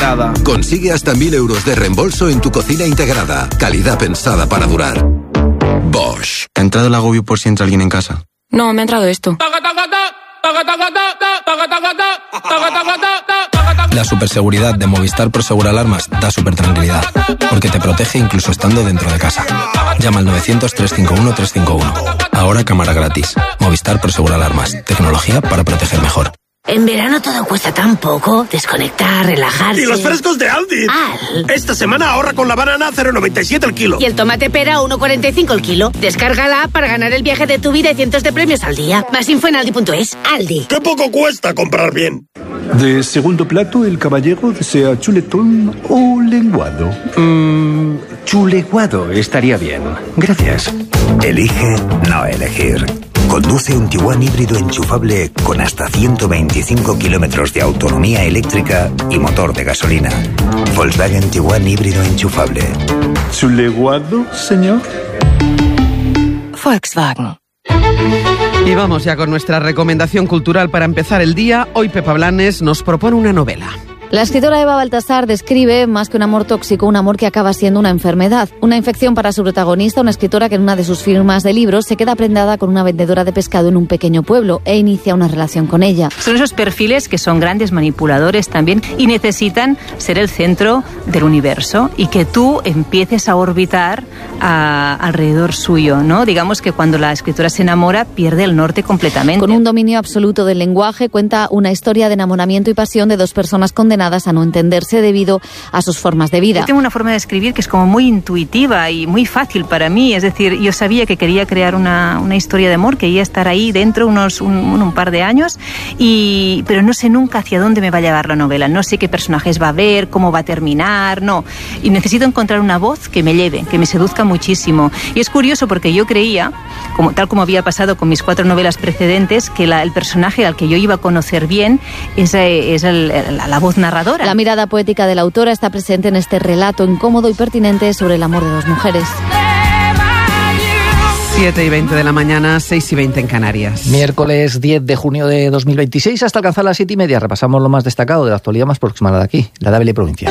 integrada. Consigue hasta 1.000 euros de reembolso en tu cocina integrada. Calidad pensada para durar. Bosch. ¿Te ha entrado el agobio por si entra alguien en casa? No, me ha entrado esto. La superseguridad de Movistar Prosegur Alarmas da supertranquilidad, porque te protege incluso estando dentro de casa. Llama al 900-351-351. Ahora cámara gratis. Movistar Prosegur Alarmas. Tecnología para proteger mejor. En verano todo cuesta tan poco. Desconectar, relajarse. ¡Y los frescos de Aldi! Esta semana ahorra con la banana 0,97 el kilo. Y el tomate pera 1,45 el kilo. Descárgala para ganar el viaje de tu vida y cientos de premios al día. Más info en aldi.es. Aldi. ¡Qué poco cuesta comprar bien! De segundo plato, el caballero desea chuletón o lenguado. Chuleguado estaría bien. Gracias. Elige no elegir. Conduce un Tiguan híbrido enchufable con hasta 125 kilómetros de autonomía eléctrica y motor de gasolina. Volkswagen Tiguan híbrido enchufable. ¿Chuleguado, señor? Volkswagen. Y vamos ya con nuestra recomendación cultural para empezar el día. Hoy Pepa Blanes nos propone una novela. La escritora Eva Baltasar describe, más que un amor tóxico, un amor que acaba siendo una enfermedad. Una infección para su protagonista, una escritora que en una de sus firmas de libros se queda prendada con una vendedora de pescado en un pequeño pueblo e inicia una relación con ella. Son esos perfiles que son grandes manipuladores también y necesitan ser el centro del universo y que tú empieces a orbitar alrededor suyo, ¿no? Digamos que cuando la escritora se enamora pierde el norte completamente. Con un dominio absoluto del lenguaje, cuenta una historia de enamoramiento y pasión de dos personas condenadas a no entenderse debido a sus formas de vida. Yo tengo una forma de escribir que es como muy intuitiva y muy fácil para mí, es decir, yo sabía que quería crear una historia de amor, quería estar ahí dentro un par de años, pero no sé nunca hacia dónde me va a llevar la novela, no sé qué personajes va a haber, cómo va a terminar, no, y necesito encontrar una voz que me lleve, que me seduzca muchísimo. Y es curioso porque yo creía, tal como había pasado con mis 4 novelas precedentes, que el personaje al que yo iba a conocer bien es la voz narradora. La mirada poética de la autora está presente en este relato incómodo y pertinente sobre el amor de dos mujeres. 7:20 de la mañana, 6:20 en Canarias. Miércoles 10 de junio de 2026, hasta alcanzar las 7:30. Repasamos lo más destacado de la actualidad más próxima de aquí, la de Ávila y provincia.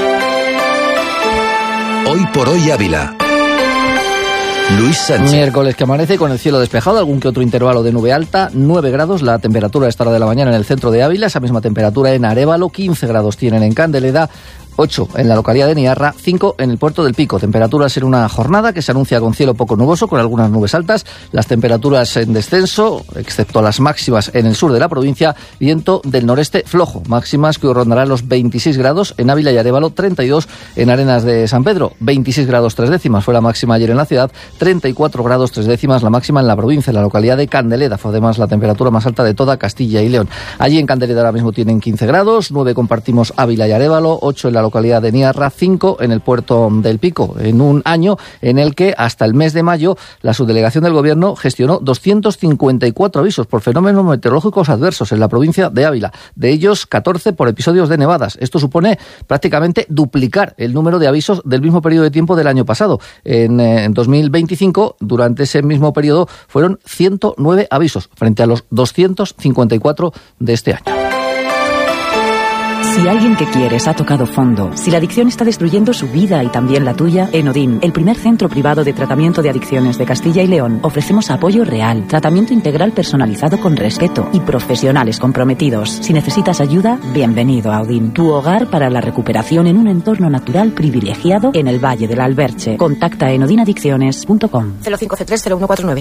Hoy por hoy Ávila. Luis Sánchez. Miércoles que amanece con el cielo despejado, algún que otro intervalo de nube alta, 9 grados la temperatura a esta hora de la mañana en el centro de Ávila, esa misma temperatura en Arévalo, 15 grados tienen en Candeleda, 8 en la localidad de Niarra, 5 en el puerto del Pico. Temperaturas en una jornada que se anuncia con cielo poco nuboso, con algunas nubes altas, las temperaturas en descenso, excepto las máximas en el sur de la provincia, viento del noreste flojo, máximas que rondarán los 26 grados en Ávila y Arévalo, 32 en Arenas de San Pedro, 26 grados 3 décimas fue la máxima ayer en la ciudad, 34 grados 3 décimas la máxima en la provincia, en la localidad de Candeleda, fue además la temperatura más alta de toda Castilla y León. Allí en Candeleda ahora mismo tienen 15 grados, 9 compartimos Ávila y Arévalo, 8 en la localidad de Niarra, 5 en el puerto del Pico, en un año en el que hasta el mes de mayo la subdelegación del gobierno gestionó 254 avisos por fenómenos meteorológicos adversos en la provincia de Ávila, de ellos 14 por episodios de nevadas. Esto supone prácticamente duplicar el número de avisos del mismo periodo de tiempo del año pasado. En 2025, durante ese mismo periodo, fueron 109 avisos frente a los 254 de este año. Si alguien que quieres ha tocado fondo, si la adicción está destruyendo su vida y también la tuya, en Odin, el primer centro privado de tratamiento de adicciones de Castilla y León, ofrecemos apoyo real, tratamiento integral personalizado con respeto y profesionales comprometidos. Si necesitas ayuda, bienvenido a Odin, tu hogar para la recuperación en un entorno natural privilegiado en el Valle del Alberche. Contacta en odinadicciones.com. 05C30149.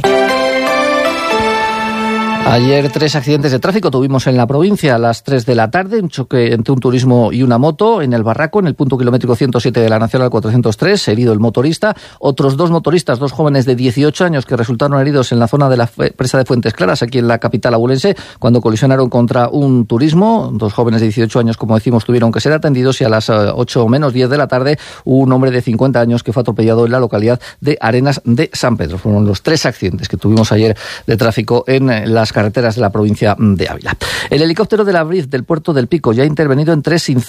Ayer 3 accidentes de tráfico tuvimos en la provincia a las 3 de la tarde, un choque entre un turismo y una moto en el Barraco, en el punto kilométrico 107 de la Nacional 403, herido el motorista. Otros 2 motoristas, 2 jóvenes de 18 años que resultaron heridos en la zona de la presa de Fuentes Claras, aquí en la capital abulense, cuando colisionaron contra un turismo. 2 jóvenes de 18 años, como decimos, tuvieron que ser atendidos y a las 8 menos 10 de la tarde un hombre de 50 años que fue atropellado en la localidad de Arenas de San Pedro. Fueron los 3 accidentes que tuvimos ayer de tráfico en las carreteras de la provincia de Ávila. El helicóptero de la Briz del puerto del Pico ya ha intervenido en 3